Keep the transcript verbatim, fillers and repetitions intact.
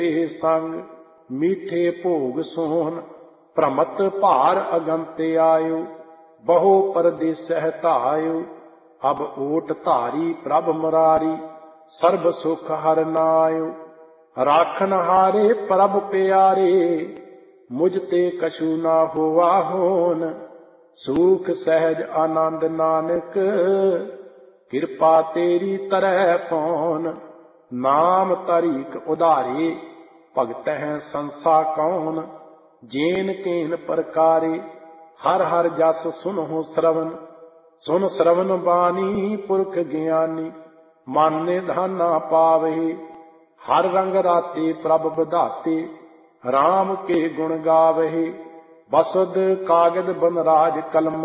ਤੇ ਸੰਗ मीठे भोग सोहन भ्रमत भार अगंत आयो बहु परदेस धायो अब ओट धारी प्रभ मुरारी सर्ब सुख हर नायो राखन हारे प्रभ प्यारे मुझ ते कछु ना होवा होन सुख सहज आनंद नानक कृपा तेरी तरह पौन नाम तरीक उधारे भगत हैं संसा कौन जेन केन प्रकारे हर हर जस सुनहो श्रवण सुन श्रवण बानी पुरख ज्ञानी मन निधाना पावे हर रंग राते प्रभ बधाते राम के गुण गावे बसुद कागद बनराज कलम